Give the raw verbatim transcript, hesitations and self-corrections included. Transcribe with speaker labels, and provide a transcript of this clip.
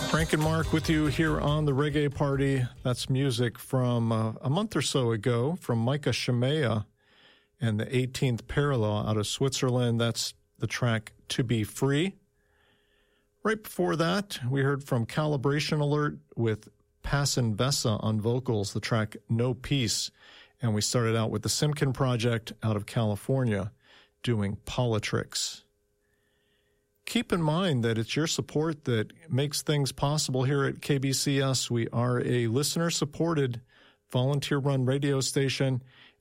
Speaker 1: Frank and Mark with you here on the Reggae Party. That's music from uh, a month or so ago from Micah Shemaiah and the eighteenth Parallel out of Switzerland. That's the track To Be Free. Right before that, we heard from Calibration Alert with Passin Vessa on vocals, the track No Peace. And we started out with the Simkin Project out of California doing Politrix. Keep in mind that it's your support that makes things possible here at K B C S. We are a listener-supported, volunteer-run radio station,